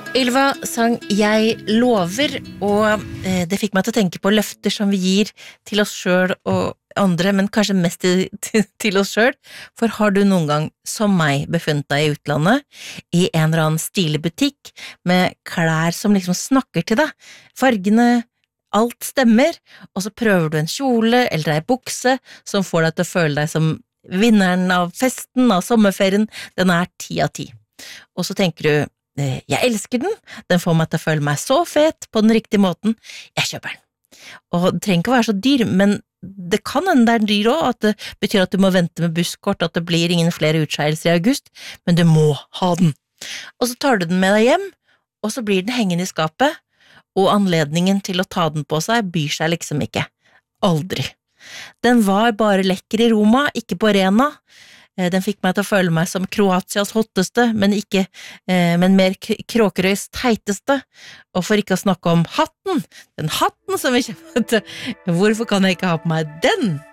Ylva sang «Jeg lover», og det fikk meg til å tenke på løfter som vi gir til oss selv og andre, men kanskje mest til oss selv. For har du noen gang, som meg, befunnet deg i utlandet, i en eller annen stilig butikk, med klær som liksom snakker til deg, fargene, alt stemmer, og så prøver du en kjole eller ei bukse som får deg til å føle deg som vinneren av festen, av sommerferien, den er 10 av 10. Og så tenker du, jeg elsker den får meg til å føle meg så fet på den riktige måten, jeg kjøper den. Og det trenger ikke å være så dyr, men det kan hende det er dyr også, at det betyr at du må vente med busskort, at det blir ingen flere utskeielser i august, men du må ha den. Og så tar du den med deg hjem, og så blir den hengende i skapet, og anledningen til å ta den på seg byr seg liksom ikke. Aldri. Den var bare lekker i Roma, ikke på Rena. Den fikk meg til å føle meg som Kroatias hotteste, men mer Kråkerøys teiteste, og for ikke å snakke om hatten, den hatten som vi kjøpte, hvorfor kan jeg ikke ha på meg den?